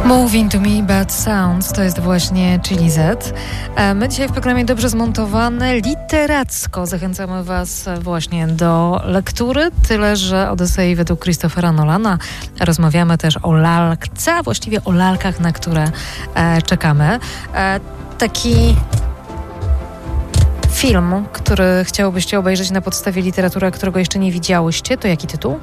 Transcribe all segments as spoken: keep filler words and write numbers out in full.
Moving to me bad sounds to jest właśnie Chili Z. My dzisiaj w programie Dobrze Zmontowane literacko zachęcamy Was właśnie do lektury, tyle że Odysei według Christophera Nolana. Rozmawiamy też o lalce, a właściwie o lalkach, na które e, czekamy. E, taki film, który chciałbyście obejrzeć na podstawie literatury, którego jeszcze nie widziałyście, to jaki tytuł?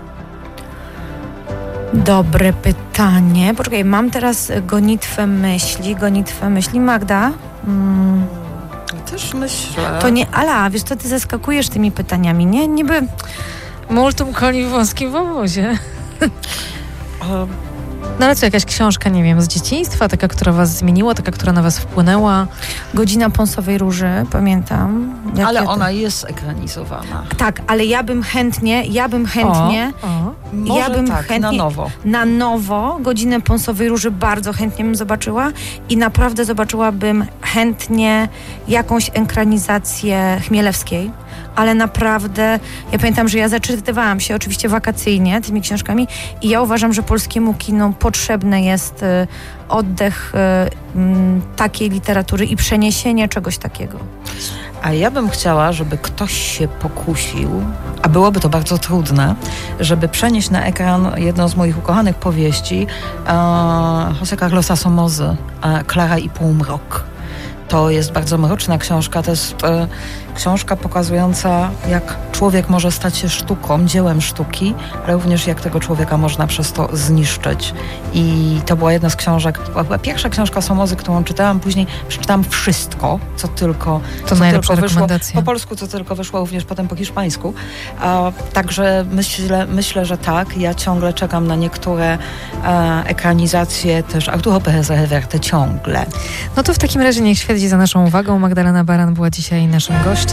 Dobre pytanie. Poczekaj, mam teraz gonitwę myśli. Gonitwę myśli. Magda? Mm. Też myślę. To nie, Ala, wiesz co, ty zaskakujesz tymi pytaniami, nie? Niby... Multum koni w wąskim wąwozie. Um. No ale co, jakaś książka, nie wiem, z dzieciństwa, taka, która was zmieniła, taka, która na was wpłynęła? Godzina Pąsowej Róży, pamiętam. Jak ale ja to... ona jest ekranizowana. Tak, ale ja bym chętnie, ja bym chętnie, o, o. Może ja bym tak, chętnie na nowo. Na nowo Godzinę Pąsowej Róży bardzo chętnie bym zobaczyła i naprawdę zobaczyłabym chętnie jakąś ekranizację Chmielewskiej. Ale naprawdę, ja pamiętam, że ja zaczytywałam się oczywiście wakacyjnie tymi książkami i ja uważam, że polskiemu kinu potrzebny jest y, oddech y, y, takiej literatury i przeniesienie czegoś takiego. A ja bym chciała, żeby ktoś się pokusił, a byłoby to bardzo trudne, żeby przenieść na ekran jedną z moich ukochanych powieści e, José Carlosa Somozy, e, Klara i półmrok. To jest bardzo mroczna książka, to jest e, książka pokazująca, jak człowiek może stać się sztuką, dziełem sztuki, ale również jak tego człowieka można przez to zniszczyć. I to była jedna z książek, to była pierwsza książka Somozy, którą czytałam, później przeczytałam wszystko, co tylko, to co tylko wyszło. Po polsku, co tylko wyszło, również potem po hiszpańsku. A, także myślę, myślę, że tak. Ja ciągle czekam na niektóre e, ekranizacje też Arturo Péreza Reverte ciągle. No to w takim razie niech śledzi za naszą uwagą. Magdalena Baran była dzisiaj naszym gościem.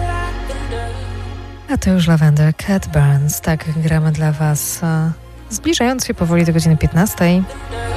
A to już Lavender Cat Burns. Tak gramy dla Was, zbliżając się powoli do godziny piętnastej.